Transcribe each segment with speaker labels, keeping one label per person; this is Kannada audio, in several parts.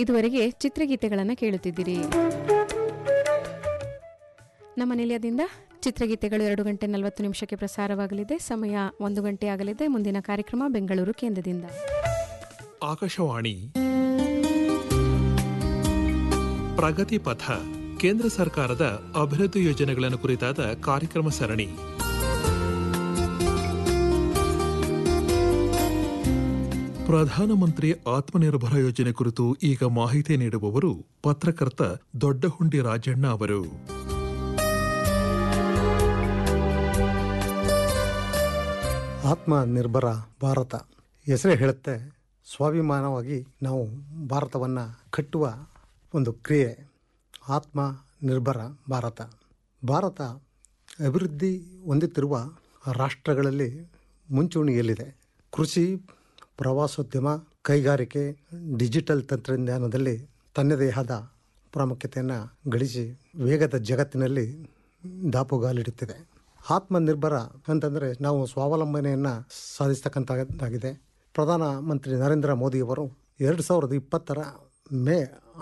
Speaker 1: ಇದುವರೆಗೆ ಚಿತ್ರಗೀತೆಗಳನ್ನು ಕೇಳುತ್ತಿದ್ದೀರಿ. ನಮ್ಮ ನಿಲಯದಿಂದ ಚಿತ್ರಗೀತೆಗಳು 2:40 ಪ್ರಸಾರವಾಗಲಿದೆ. ಸಮಯ 1 ಗಂಟೆ ಆಗಲಿದೆ. ಮುಂದಿನ ಕಾರ್ಯಕ್ರಮ ಬೆಂಗಳೂರು ಕೇಂದ್ರದಿಂದ.
Speaker 2: ಆಕಾಶವಾಣಿ ಪ್ರಗತಿ ಪಥ, ಕೇಂದ್ರ ಸರ್ಕಾರದ ಅಭಿವೃದ್ಧಿ ಯೋಜನೆಗಳನ್ನು ಕುರಿತಾದ ಕಾರ್ಯಕ್ರಮ ಸರಣಿ. ಪ್ರಧಾನಮಂತ್ರಿ ಆತ್ಮನಿರ್ಭರ ಯೋಜನೆ ಕುರಿತು ಈಗ ಮಾಹಿತಿ ನೀಡುವವರು ಪತ್ರಕರ್ತ ದೊಡ್ಡಹುಂಡಿ ರಾಜಣ್ಣ ಅವರು.
Speaker 3: ಆತ್ಮನಿರ್ಭರ ಭಾರತ ಹೆಸರೇ ಹೇಳುತ್ತೆ, ಸ್ವಾಭಿಮಾನವಾಗಿ ನಾವು ಭಾರತವನ್ನು ಕಟ್ಟುವ ಒಂದು ಕ್ರಿಯೆ ಆತ್ಮ ನಿರ್ಭರ ಭಾರತ. ಭಾರತ ಅಭಿವೃದ್ಧಿ ಹೊಂದುತ್ತಿರುವ ರಾಷ್ಟ್ರಗಳಲ್ಲಿ ಮುಂಚೂಣಿಯಲ್ಲಿದೆ. ಕೃಷಿ, ಪ್ರವಾಸೋದ್ಯಮ, ಕೈಗಾರಿಕೆ, ಡಿಜಿಟಲ್ ತಂತ್ರಜ್ಞಾನದಲ್ಲಿ ತನ್ನದೇ ಆದ ಪ್ರಾಮುಖ್ಯತೆಯನ್ನು ಗಳಿಸಿ ವೇಗದ ಜಗತ್ತಿನಲ್ಲಿ ದಾಪುಗಾಲಿಡುತ್ತಿದೆ. ಆತ್ಮನಿರ್ಭರ ಅಂತಂದರೆ ನಾವು ಸ್ವಾವಲಂಬನೆಯನ್ನು ಸಾಧಿಸ್ತಕ್ಕಂಥದ್ದಾಗಿದೆ. ಪ್ರಧಾನಮಂತ್ರಿ ನರೇಂದ್ರ ಮೋದಿಯವರು 2020 ಮೇ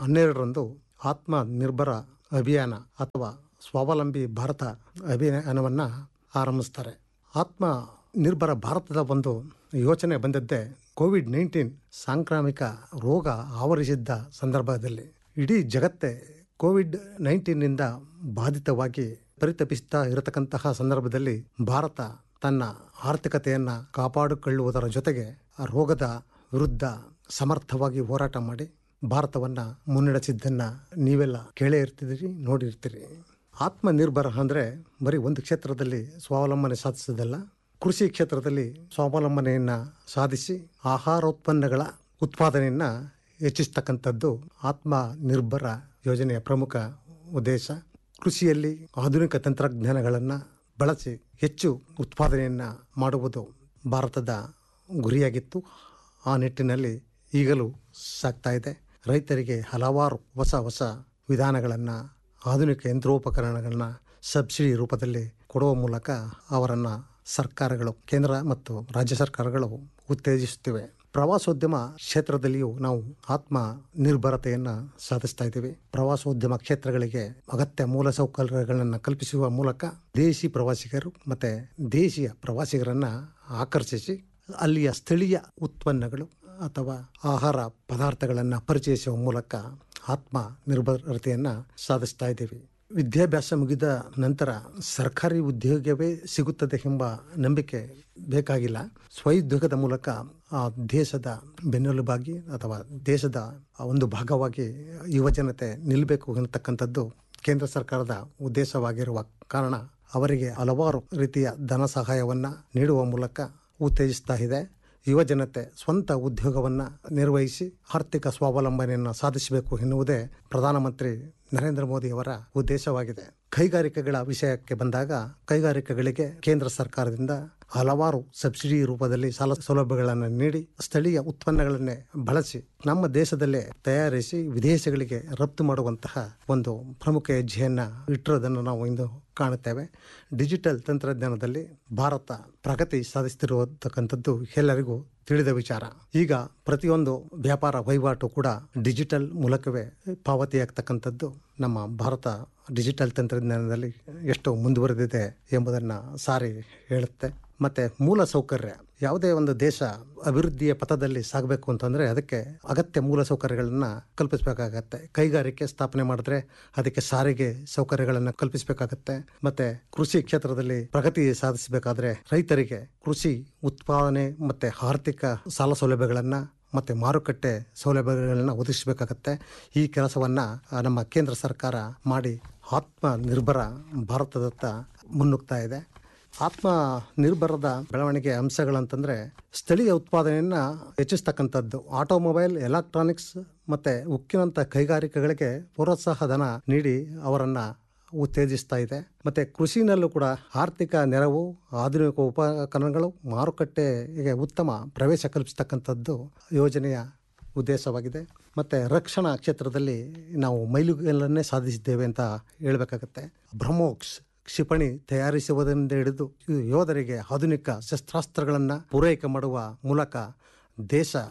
Speaker 3: 12 ಆತ್ಮನಿರ್ಭರ ಅಭಿಯಾನ ಅಥವಾ ಸ್ವಾವಲಂಬಿ ಭಾರತ ಅಭಿಯಾನವನ್ನು ಆರಂಭಿಸ್ತಾರೆ. ಆತ್ಮ ನಿರ್ಭರ ಭಾರತದ ಒಂದು ಯೋಚನೆ ಬಂದದ್ದೇ ಕೋವಿಡ್-19 ಸಾಂಕ್ರಾಮಿಕ ರೋಗ ಆವರಿಸಿದ್ದ ಸಂದರ್ಭದಲ್ಲಿ. ಇಡೀ ಜಗತ್ತೇ ಕೋವಿಡ್-19ನಿಂದ ಬಾಧಿತವಾಗಿ ಪರಿತಪಿಸ್ತಾ ಇರತಕ್ಕಂತಹ ಸಂದರ್ಭದಲ್ಲಿ ಭಾರತ ತನ್ನ ಆರ್ಥಿಕತೆಯನ್ನು ಕಾಪಾಡಿಕೊಳ್ಳುವುದರ ಜೊತೆಗೆ ಆ ರೋಗದ ವಿರುದ್ಧ ಸಮರ್ಥವಾಗಿ ಹೋರಾಟ ಮಾಡಿ ಭಾರತವನ್ನು ಮುನ್ನಡೆಸಿದ್ದನ್ನು ನೀವೆಲ್ಲ ಕೇಳೇ ಇರ್ತಿದ್ದೀರಿ, ನೋಡಿರ್ತೀರಿ. ಆತ್ಮನಿರ್ಭರ ಅಂದರೆ ಬರೀ ಒಂದು ಕ್ಷೇತ್ರದಲ್ಲಿ ಸ್ವಾವಲಂಬನೆ ಸಾಧಿಸೋದಲ್ಲ, ಕೃಷಿ ಕ್ಷೇತ್ರದಲ್ಲಿ ಸ್ವಾವಲಂಬನೆಯನ್ನು ಸಾಧಿಸಿ ಆಹಾರೋತ್ಪನ್ನಗಳ ಉತ್ಪಾದನೆಯನ್ನು ಹೆಚ್ಚಿಸ್ತಕ್ಕಂಥದ್ದು ಆತ್ಮನಿರ್ಭರ ಯೋಜನೆಯ ಪ್ರಮುಖ ಉದ್ದೇಶ. ಕೃಷಿಯಲ್ಲಿ ಆಧುನಿಕ ತಂತ್ರಜ್ಞಾನಗಳನ್ನು ಬಳಸಿ ಹೆಚ್ಚು ಉತ್ಪಾದನೆಯನ್ನು ಮಾಡುವುದು ಭಾರತದ ಗುರಿಯಾಗಿತ್ತು. ಆ ನಿಟ್ಟಿನಲ್ಲಿ ಈಗಲೂ ಸಾಗ್ತಾ ಇದೆ. ರೈತರಿಗೆ ಹಲವಾರು ಹೊಸ ವಿಧಾನಗಳನ್ನು, ಆಧುನಿಕ ಯಂತ್ರೋಪಕರಣಗಳನ್ನು ಸಬ್ಸಿಡಿ ರೂಪದಲ್ಲಿ ಕೊಡುವ ಮೂಲಕ ಅವರನ್ನು ಸರ್ಕಾರಗಳು, ಕೇಂದ್ರ ಮತ್ತು ರಾಜ್ಯ ಸರ್ಕಾರಗಳು ಉತ್ತೇಜಿಸುತ್ತಿವೆ. ಪ್ರವಾಸೋದ್ಯಮ ಕ್ಷೇತ್ರದಲ್ಲಿಯೂ ನಾವು ಆತ್ಮ ನಿರ್ಭರತೆಯನ್ನು ಸಾಧಿಸ್ತಾ ಇದ್ದೀವಿ. ಪ್ರವಾಸೋದ್ಯಮ ಕ್ಷೇತ್ರಗಳಿಗೆ ಅಗತ್ಯ ಮೂಲಸೌಕರ್ಯಗಳನ್ನು ಕಲ್ಪಿಸುವ ಮೂಲಕ ದೇಶಿ ಪ್ರವಾಸಿಗರು ಮತ್ತು ದೇಶೀಯ ಪ್ರವಾಸಿಗರನ್ನು ಆಕರ್ಷಿಸಿ ಅಲ್ಲಿಯ ಸ್ಥಳೀಯ ಉತ್ಪನ್ನಗಳು ಅಥವಾ ಆಹಾರ ಪದಾರ್ಥಗಳನ್ನು ಪರಿಚಯಿಸುವ ಮೂಲಕ ಆತ್ಮ ನಿರ್ಭರತೆಯನ್ನು ಸಾಧಿಸ್ತಾ ಇದ್ದೀವಿ. ವಿದ್ಯಾಭ್ಯಾಸ ಮುಗಿದ ನಂತರ ಸರ್ಕಾರಿ ಉದ್ಯೋಗವೇ ಸಿಗುತ್ತದೆ ಎಂಬ ನಂಬಿಕೆ ಬೇಕಾಗಿಲ್ಲ. ಸ್ವಉದ್ಯೋಗದ ಮೂಲಕ ಆ ದೇಶದ ಬೆನ್ನೆಲುಬಾಗಿ ಅಥವಾ ದೇಶದ ಒಂದು ಭಾಗವಾಗಿ ಯುವಜನತೆ ನಿಲ್ಲಬೇಕು ಎನ್ನತಕ್ಕಂಥದ್ದು ಕೇಂದ್ರ ಸರ್ಕಾರದ ಉದ್ದೇಶವಾಗಿರುವ ಕಾರಣ ಅವರಿಗೆ ಹಲವಾರು ರೀತಿಯ ಧನ ಸಹಾಯವನ್ನು ನೀಡುವ ಮೂಲಕ ಉತ್ತೇಜಿಸ್ತಾ ಇದೆ. ಯುವಜನತೆ ಸ್ವಂತ ಉದ್ಯೋಗವನ್ನು ನಿರ್ವಹಿಸಿ ಆರ್ಥಿಕ ಸ್ವಾವಲಂಬನೆಯನ್ನು ಸಾಧಿಸಬೇಕು ಎನ್ನುವುದೇ ಪ್ರಧಾನಮಂತ್ರಿ ನರೇಂದ್ರ ಮೋದಿಯವರ ಉದ್ದೇಶವಾಗಿದೆ. ಕೈಗಾರಿಕೆಗಳ ವಿಷಯಕ್ಕೆ ಬಂದಾಗ, ಕೈಗಾರಿಕೆಗಳಿಗೆ ಕೇಂದ್ರ ಸರ್ಕಾರದಿಂದ ಹಲವಾರು ಸಬ್ಸಿಡಿ ರೂಪದಲ್ಲಿ ಸಾಲ ಸೌಲಭ್ಯಗಳನ್ನು ನೀಡಿ ಸ್ಥಳೀಯ ಉತ್ಪನ್ನಗಳನ್ನೇ ಬಳಸಿ ನಮ್ಮ ದೇಶದಲ್ಲೇ ತಯಾರಿಸಿ ವಿದೇಶಗಳಿಗೆ ರಫ್ತು ಮಾಡುವಂತಹ ಒಂದು ಪ್ರಮುಖ ಹೆಜ್ಜೆಯನ್ನು ಇಟ್ಟಿರೋದನ್ನು ನಾವು ಇಂದು ಕಾಣುತ್ತೇವೆ. ಡಿಜಿಟಲ್ ತಂತ್ರಜ್ಞಾನದಲ್ಲಿ ಭಾರತ ಪ್ರಗತಿ ಸಾಧಿಸುತ್ತಿರುವತಕ್ಕಂಥದ್ದು ಎಲ್ಲರಿಗೂ ತಿಳಿದ ವಿಚಾರ. ಈಗ ಪ್ರತಿಯೊಂದು ವ್ಯಾಪಾರ ವಹಿವಾಟು ಕೂಡ ಡಿಜಿಟಲ್ ಮೂಲಕವೇ ಪಾವತಿಯಾಗ್ತಕ್ಕಂಥದ್ದು. ನಮ್ಮ ಭಾರತ ಡಿಜಿಟಲ್ ತಂತ್ರಜ್ಞಾನದಲ್ಲಿ ಎಷ್ಟು ಮುಂದುವರೆದಿದೆ ಎಂಬುದನ್ನು ಸಾರಿ ಹೇಳುತ್ತೆ. ಮತ್ತು ಮೂಲ ಸೌಕರ್ಯ, ಯಾವುದೇ ಒಂದು ದೇಶ ಅಭಿವೃದ್ಧಿಯ ಪಥದಲ್ಲಿ ಸಾಗಬೇಕು ಅಂತಂದರೆ ಅದಕ್ಕೆ ಅಗತ್ಯ ಮೂಲ ಸೌಕರ್ಯಗಳನ್ನು ಕಲ್ಪಿಸಬೇಕಾಗತ್ತೆ. ಕೈಗಾರಿಕೆ ಸ್ಥಾಪನೆ ಮಾಡಿದ್ರೆ ಅದಕ್ಕೆ ಸಾರಿಗೆ ಸೌಕರ್ಯಗಳನ್ನು ಕಲ್ಪಿಸಬೇಕಾಗತ್ತೆ. ಮತ್ತು ಕೃಷಿ ಕ್ಷೇತ್ರದಲ್ಲಿ ಪ್ರಗತಿ ಸಾಧಿಸಬೇಕಾದ್ರೆ ರೈತರಿಗೆ ಕೃಷಿ ಉತ್ಪಾದನೆ ಮತ್ತು ಆರ್ಥಿಕ ಸಾಲ ಸೌಲಭ್ಯಗಳನ್ನು ಮತ್ತು ಮಾರುಕಟ್ಟೆ ಸೌಲಭ್ಯಗಳನ್ನು ಒದಗಿಸಬೇಕಾಗತ್ತೆ. ಈ ಕೆಲಸವನ್ನು ನಮ್ಮ ಕೇಂದ್ರ ಸರ್ಕಾರ ಮಾಡಿ ಆತ್ಮ ನಿರ್ಭರ ಭಾರತದತ್ತ ಮುನ್ನುಗ್ತಾ ಇದೆ. ಆತ್ಮ ನಿರ್ಭರದ ಬೆಳವಣಿಗೆ ಅಂಶಗಳಂತಂದರೆ ಸ್ಥಳೀಯ ಉತ್ಪಾದನೆಯನ್ನು ಹೆಚ್ಚಿಸ್ತಕ್ಕಂಥದ್ದು. ಆಟೋಮೊಬೈಲ್, ಎಲೆಕ್ಟ್ರಾನಿಕ್ಸ್ ಮತ್ತು ಉಕ್ಕಿನಂಥ ಕೈಗಾರಿಕೆಗಳಿಗೆ ಪ್ರೋತ್ಸಾಹ ಧನ ನೀಡಿ ಅವರನ್ನು ಉತ್ತೇಜಿಸ್ತಾ ಇದೆ. ಮತ್ತು ಕೃಷಿನಲ್ಲೂ ಕೂಡ ಆರ್ಥಿಕ ನೆರವು, ಆಧುನಿಕ ಉಪಕರಣಗಳು, ಮಾರುಕಟ್ಟೆಗೆ ಉತ್ತಮ ಪ್ರವೇಶ ಕಲ್ಪಿಸ್ತಕ್ಕಂಥದ್ದು ಯೋಜನೆಯ ಉದ್ದೇಶವಾಗಿದೆ. ಮತ್ತು ರಕ್ಷಣಾ ಕ್ಷೇತ್ರದಲ್ಲಿ ನಾವು ಮೈಲುಗಲ್ಲನ್ನೇ ಸಾಧಿಸಿದ್ದೇವೆ ಅಂತ ಹೇಳಬೇಕಾಗತ್ತೆ. ಬ್ರಹ್ಮೋಸ್ ಕ್ಷಿಪಣಿ ತಯಾರಿಸುವುದರಿಂದ ಹಿಡಿದು ಯೋಧರಿಗೆ ಆಧುನಿಕ ಶಸ್ತ್ರಾಸ್ತ್ರಗಳನ್ನು ಪೂರೈಕೆ ಮಾಡುವ ಮೂಲಕ ದೇಶ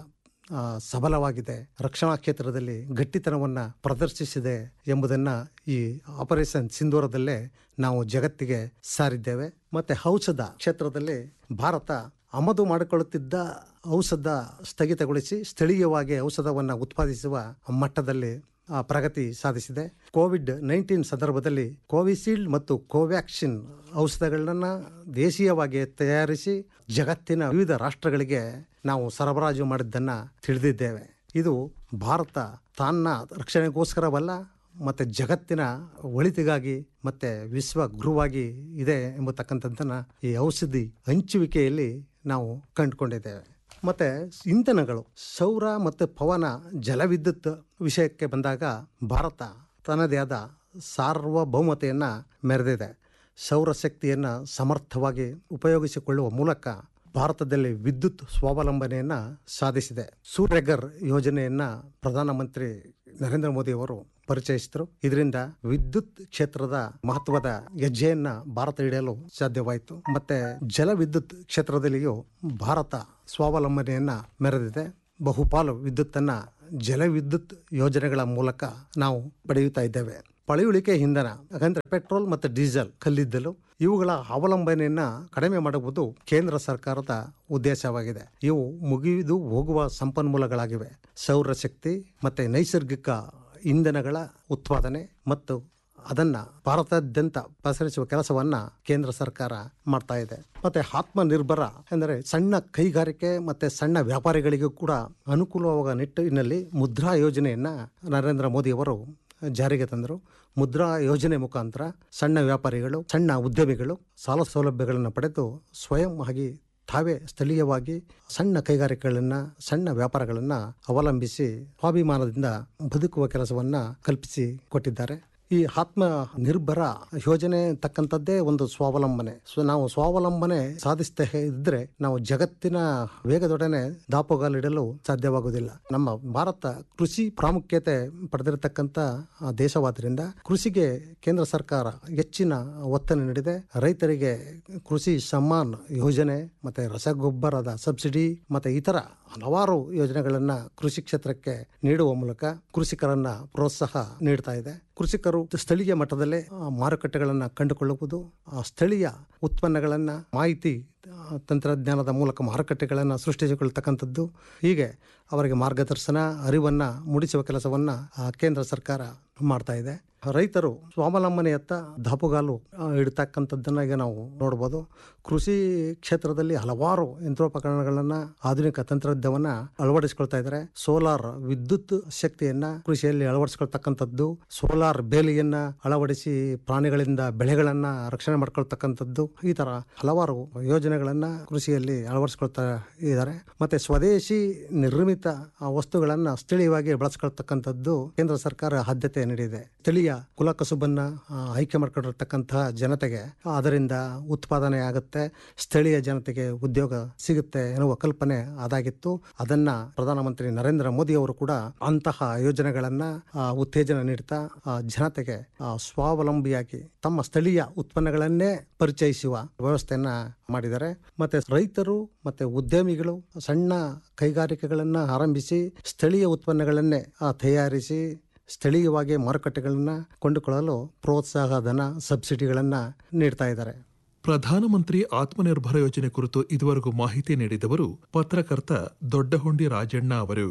Speaker 3: ಸಬಲವಾಗಿದೆ, ರಕ್ಷಣಾ ಕ್ಷೇತ್ರದಲ್ಲಿ ಗಟ್ಟಿತನವನ್ನು ಪ್ರದರ್ಶಿಸಿದೆ ಎಂಬುದನ್ನು ಈ ಆಪರೇಷನ್ ಸಿಂಧೂರದಲ್ಲೇ ನಾವು ಜಗತ್ತಿಗೆ ಸಾರಿದ್ದೇವೆ. ಮತ್ತು ಔಷಧ ಕ್ಷೇತ್ರದಲ್ಲಿ ಭಾರತ ಆಮದು ಮಾಡಿಕೊಳ್ಳುತ್ತಿದ್ದ ಔಷಧ ಸ್ಥಗಿತಗೊಳಿಸಿ ಸ್ಥಳೀಯವಾಗಿ ಔಷಧವನ್ನು ಉತ್ಪಾದಿಸುವ ಮಟ್ಟದಲ್ಲಿ ಪ್ರಗತಿ ಸಾಧಿಸಿದೆ. ಕೋವಿಡ್-19 ಸಂದರ್ಭದಲ್ಲಿ ಕೋವಿಶೀಲ್ಡ್ ಮತ್ತು ಕೋವ್ಯಾಕ್ಸಿನ್ ಔಷಧಗಳನ್ನು ದೇಶೀಯವಾಗಿ ತಯಾರಿಸಿ ಜಗತ್ತಿನ ವಿವಿಧ ರಾಷ್ಟ್ರಗಳಿಗೆ ನಾವು ಸರಬರಾಜು ಮಾಡಿದ್ದನ್ನು ತಿಳಿದಿದ್ದೇವೆ. ಇದು ಭಾರತ ತನ್ನ ರಕ್ಷಣೆಗೋಸ್ಕರವಲ್ಲ, ಮತ್ತು ಜಗತ್ತಿನ ಒಳಿತಿಗಾಗಿ ಮತ್ತು ವಿಶ್ವ ಗುರುವಾಗಿ ಇದೆ ಎಂಬತಕ್ಕಂಥದ್ದನ್ನು ಈ ಔಷಧಿ ಹಂಚುವಿಕೆಯಲ್ಲಿ ನಾವು ಕಂಡುಕೊಂಡಿದ್ದೇವೆ. ಮತ್ತು ಇಂಧನಗಳು, ಸೌರ ಮತ್ತು ಪವನ, ಜಲವಿದ್ಯುತ್ ವಿಷಯಕ್ಕೆ ಬಂದಾಗ ಭಾರತ ತನ್ನದೇ ಆದ ಸಾರ್ವಭೌಮತೆಯನ್ನು ಮೆರೆದಿದೆ. ಸೌರಶಕ್ತಿಯನ್ನು ಸಮರ್ಥವಾಗಿ ಉಪಯೋಗಿಸಿಕೊಳ್ಳುವ ಮೂಲಕ ಭಾರತದಲ್ಲಿ ವಿದ್ಯುತ್ ಸ್ವಾವಲಂಬನೆಯನ್ನು ಸಾಧಿಸಿದೆ. ಸೂರ್ಯಘರ್ ಯೋಜನೆಯನ್ನು ಪ್ರಧಾನಮಂತ್ರಿ ನರೇಂದ್ರ ಮೋದಿ ಅವರು ಪರಿಚಯಿಸಿದರು. ಇದರಿಂದ ವಿದ್ಯುತ್ ಕ್ಷೇತ್ರದ ಮಹತ್ವದ ಹೆಜ್ಜೆಯನ್ನು ಭಾರತ ಹಿಡಿಯಲು ಸಾಧ್ಯವಾಯಿತು. ಮತ್ತೆ ಜಲವಿದ್ಯುತ್ ಕ್ಷೇತ್ರದಲ್ಲಿಯೂ ಭಾರತ ಸ್ವಾವಲಂಬನೆಯನ್ನು ಮೆರೆದಿದೆ. ಬಹುಪಾಲು ವಿದ್ಯುತ್ತನ್ನು ಜಲವಿದ್ಯುತ್ ಯೋಜನೆಗಳ ಮೂಲಕ ನಾವು ಪಡೆಯುತ್ತಾ ಇದ್ದೇವೆ. ಪಳೆಯುಳಿಕೆ ಇಂಧನ ಅಂದರೆ ಪೆಟ್ರೋಲ್ ಮತ್ತು ಡೀಸೆಲ್, ಕಲ್ಲಿದ್ದಲು ಇವುಗಳ ಅವಲಂಬನೆಯನ್ನು ಕಡಿಮೆ ಮಾಡುವುದು ಕೇಂದ್ರ ಸರ್ಕಾರದ ಉದ್ದೇಶವಾಗಿದೆ. ಇವು ಮುಗಿದು ಹೋಗುವ ಸಂಪನ್ಮೂಲಗಳಾಗಿವೆ. ಸೌರಶಕ್ತಿ ಮತ್ತು ನೈಸರ್ಗಿಕ ಇಂಧನಗಳ ಉತ್ಪಾದನೆ ಮತ್ತು ಅದನ್ನು ಭಾರತಾದ್ಯಂತ ಪಸರಿಸುವ ಕೆಲಸವನ್ನು ಕೇಂದ್ರ ಸರ್ಕಾರ ಮಾಡ್ತಾ ಇದೆ. ಮತ್ತು ಆತ್ಮನಿರ್ಭರ ಅಂದರೆ ಸಣ್ಣ ಕೈಗಾರಿಕೆ ಮತ್ತು ಸಣ್ಣ ವ್ಯಾಪಾರಿಗಳಿಗೂ ಕೂಡ ಅನುಕೂಲವಾಗುವ ನಿಟ್ಟಿನಲ್ಲಿ ಮುದ್ರಾ ಯೋಜನೆಯನ್ನು ನರೇಂದ್ರ ಮೋದಿಯವರು ಜಾರಿಗೆ ತಂದರು. ಮುದ್ರಾ ಯೋಜನೆ ಮುಖಾಂತರ ಸಣ್ಣ ವ್ಯಾಪಾರಿಗಳು, ಸಣ್ಣ ಉದ್ಯಮಿಗಳು ಸಾಲ ಸೌಲಭ್ಯಗಳನ್ನು ಪಡೆದು ಸ್ವಯಂ ಆಗಿ ತಾವೇ ಸ್ಥಳೀಯವಾಗಿ ಸಣ್ಣ ಕೈಗಾರಿಕೆಗಳನ್ನು, ಸಣ್ಣ ವ್ಯಾಪಾರಗಳನ್ನು ಅವಲಂಬಿಸಿ ಸ್ವಾಭಿಮಾನದಿಂದ ಬದುಕುವ ಕೆಲಸವನ್ನು ಕಲ್ಪಿಸಿ ಕೊಟ್ಟಿದ್ದಾರೆ. ಈ ಆತ್ಮ ನಿರ್ಭರ ಯೋಜನೆ ತಕ್ಕಂಥದ್ದೇ ಒಂದು ಸ್ವಾವಲಂಬನೆ. ನಾವು ಸ್ವಾವಲಂಬನೆ ಸಾಧಿಸ್ತಾ ಇದ್ರೆ ನಾವು ಜಗತ್ತಿನ ವೇಗದೊಡನೆ ದಾಪುಗಾಲಿಡಲು ಸಾಧ್ಯವಾಗುವುದಿಲ್ಲ. ನಮ್ಮ ಭಾರತ ಕೃಷಿ ಪ್ರಾಮುಖ್ಯತೆ ಪಡೆದಿರತಕ್ಕಂಥ ದೇಶವಾದ್ದರಿಂದ ಕೃಷಿಗೆ ಕೇಂದ್ರ ಸರ್ಕಾರ ಹೆಚ್ಚಿನ ಒತ್ತನ್ನು ನೀಡಿದೆ. ರೈತರಿಗೆ ಕೃಷಿ ಸಮ್ಮಾನ್ ಯೋಜನೆ ಮತ್ತೆ ರಸಗೊಬ್ಬರದ ಸಬ್ಸಿಡಿ ಮತ್ತೆ ಇತರ ಹಲವಾರು ಯೋಜನೆಗಳನ್ನ ಕೃಷಿ ಕ್ಷೇತ್ರಕ್ಕೆ ನೀಡುವ ಮೂಲಕ ಕೃಷಿಕರನ್ನ ಪ್ರೋತ್ಸಾಹ ನೀಡ್ತಾ ಇದೆ. ಕೃಷಿಕರು ಸ್ಥಳೀಯ ಮಟ್ಟದಲ್ಲೇ ಮಾರುಕಟ್ಟೆಗಳನ್ನು ಕಂಡುಕೊಳ್ಳುವುದು, ಸ್ಥಳೀಯ ಉತ್ಪನ್ನಗಳನ್ನು ಮಾಹಿತಿ ತಂತ್ರಜ್ಞಾನದ ಮೂಲಕ ಮಾರುಕಟ್ಟೆಗಳನ್ನು ಸೃಷ್ಟಿಸಿಕೊಳ್ಳತಕ್ಕಂಥದ್ದು, ಹೀಗೆ ಅವರಿಗೆ ಮಾರ್ಗದರ್ಶನ, ಅರಿವನ್ನು ಮೂಡಿಸುವ ಕೆಲಸವನ್ನು ಕೇಂದ್ರ ಸರ್ಕಾರ ಮಾಡ್ತಾ ಇದೆ. ರೈತರು ಸ್ವಾವಲಂಬನೆಯತ್ತ ದಾಪುಗಾಲು ಇಡ್ತಕ್ಕಂಥದ್ದನ್ನು ಈಗ ನಾವು ನೋಡ್ಬೋದು. ಕೃಷಿ ಕ್ಷೇತ್ರದಲ್ಲಿ ಹಲವಾರು ಯಂತ್ರೋಪಕರಣಗಳನ್ನು, ಆಧುನಿಕ ತಂತ್ರಜ್ಞಾನವನ್ನು ಅಳವಡಿಸಿಕೊಳ್ತಾ ಇದ್ದಾರೆ. ಸೋಲಾರ್ ವಿದ್ಯುತ್ ಶಕ್ತಿಯನ್ನು ಕೃಷಿಯಲ್ಲಿ ಅಳವಡಿಸಿಕೊಳ್ತಕ್ಕಂಥದ್ದು, ಸೋಲಾರ್ ಬೇಲಿಯನ್ನು ಅಳವಡಿಸಿ ಪ್ರಾಣಿಗಳಿಂದ ಬೆಳೆಗಳನ್ನು ರಕ್ಷಣೆ ಮಾಡ್ಕೊಳ್ತಕ್ಕಂಥದ್ದು, ಈ ಥರ ಹಲವಾರು ಯೋಜನೆಗಳನ್ನು ಕೃಷಿಯಲ್ಲಿ ಅಳವಡಿಸಿಕೊಳ್ತಾ ಇದ್ದಾರೆ. ಮತ್ತೆ ಸ್ವದೇಶಿ ನಿರ್ಮಿತ ವಸ್ತುಗಳನ್ನು ಸ್ಥಳೀಯವಾಗಿ ಬಳಸ್ಕೊಳ್ತಕ್ಕಂಥದ್ದು ಕೇಂದ್ರ ಸರ್ಕಾರ ಆದ್ಯತೆ ನೀಡಿದೆ. ಸ್ಥಳೀಯ ಕುಲಕಸುಬನ್ನ ಆಯ್ಕೆ ಮಾಡ್ಕೊಂಡಿರ್ತಕ್ಕಂತಹ ಜನತೆಗೆ ಅದರಿಂದ ಉತ್ಪಾದನೆ ಆಗುತ್ತೆ, ಸ್ಥಳೀಯ ಜನತೆಗೆ ಉದ್ಯೋಗ ಸಿಗುತ್ತೆ ಎನ್ನುವ ಕಲ್ಪನೆ ಅದಾಗಿತ್ತು. ಅದನ್ನ ಪ್ರಧಾನಮಂತ್ರಿ ನರೇಂದ್ರ ಮೋದಿ ಅವರು ಕೂಡ ಅಂತಹ ಯೋಜನೆಗಳನ್ನ ಉತ್ತೇಜನ ನೀಡ್ತಾ ಜನತೆಗೆ ಸ್ವಾವಲಂಬಿಯಾಗಿ ತಮ್ಮ ಸ್ಥಳೀಯ ಉತ್ಪನ್ನಗಳನ್ನೇ ಪರಿಚಯಿಸುವ ವ್ಯವಸ್ಥೆಯನ್ನ ಮಾಡಿದ್ದಾರೆ. ಮತ್ತೆ ರೈತರು ಮತ್ತೆ ಉದ್ಯಮಿಗಳು ಸಣ್ಣ ಕೈಗಾರಿಕೆಗಳನ್ನ ಆರಂಭಿಸಿ ಸ್ಥಳೀಯ ಉತ್ಪನ್ನಗಳನ್ನೇ ತಯಾರಿಸಿ ಸ್ಥಳೀಯವಾಗಿ ಮಾರುಕಟ್ಟೆಗಳನ್ನು ಕೊಂಡುಕೊಳ್ಳಲು ಪ್ರೋತ್ಸಾಹ ಧನ, ಸಬ್ಸಿಡಿಗಳನ್ನು ನೀಡ್ತಾ ಇದ್ದಾರೆ.
Speaker 2: ಪ್ರಧಾನಮಂತ್ರಿ ಆತ್ಮನಿರ್ಭರ ಯೋಜನೆ ಕುರಿತು ಇದುವರೆಗೂ ಮಾಹಿತಿ ನೀಡಿದವರು ಪತ್ರಕರ್ತ ದೊಡ್ಡಹೊಂಡಿ ರಾಜಣ್ಣ ಅವರು.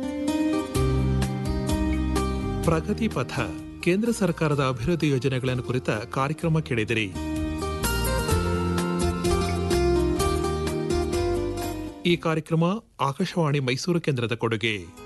Speaker 2: ಪ್ರಗತಿ ಪಥ ಕೇಂದ್ರ ಸರ್ಕಾರದ ಅಭಿವೃದ್ಧಿ ಯೋಜನೆಗಳನ್ನು ಕುರಿತ ಕಾರ್ಯಕ್ರಮ ಕೇಳಿದಿರಿ. ಈ ಕಾರ್ಯಕ್ರಮ ಆಕಾಶವಾಣಿ ಮೈಸೂರು ಕೇಂದ್ರದ ಕೊಡುಗೆ.